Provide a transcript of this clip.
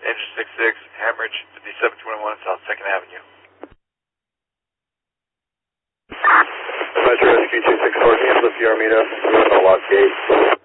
Engine 66, Hammeridge, 5721 South 2nd Avenue. Metro Rescue 264, can you lift the Armida? We're in the lock gate.